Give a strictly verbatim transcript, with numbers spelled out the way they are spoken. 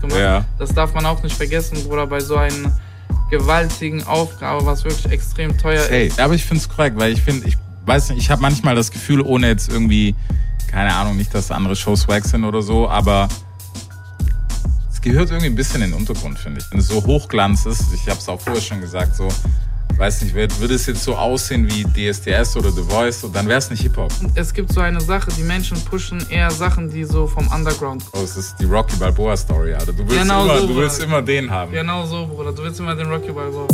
gemacht. Ja. Das darf man auch nicht vergessen, Bruder, bei so einer gewaltigen Aufgabe, was wirklich extrem teuer Hey, ist. aber ich finde es korrekt, weil ich finde, ich weiß nicht, ich habe manchmal das Gefühl, ohne jetzt irgendwie, keine Ahnung, nicht, dass andere Shows wack sind oder so, aber es gehört irgendwie ein bisschen in den Untergrund, finde ich. Wenn es so Hochglanz ist, ich habe es auch vorher schon gesagt, so, weiß nicht, würde es jetzt so aussehen wie D S D S oder The Voice, dann wäre es nicht Hip-Hop. Es gibt so eine Sache, die Menschen pushen eher Sachen, die so vom Underground kommen. Oh, es ist die Rocky Balboa Story, Alter. Du willst, Genau immer, so, du willst Bruder. immer den haben. Genau so, Bruder. Du willst immer den Rocky Balboa.